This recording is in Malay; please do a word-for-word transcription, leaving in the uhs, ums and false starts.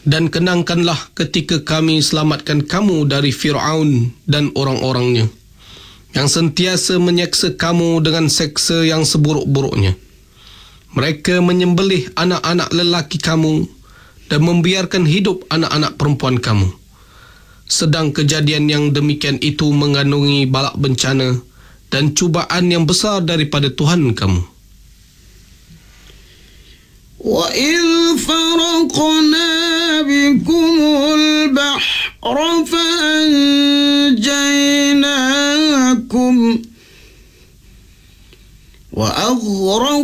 Dan kenangkanlah ketika kami selamatkan kamu dari Fir'aun dan orang-orangnya, yang sentiasa menyeksa kamu dengan seksa yang seburuk-buruknya. Mereka menyembelih anak-anak lelaki kamu dan membiarkan hidup anak-anak perempuan kamu. Sedang kejadian yang demikian itu mengandungi balak bencana dan cubaan yang besar daripada Tuhan kamu. وَإِذْ فَرَقْنَا بِكُمُ الْبَحْرَ فَأَنْجَيْنَاكُمْ وَأَغْرَقْنَا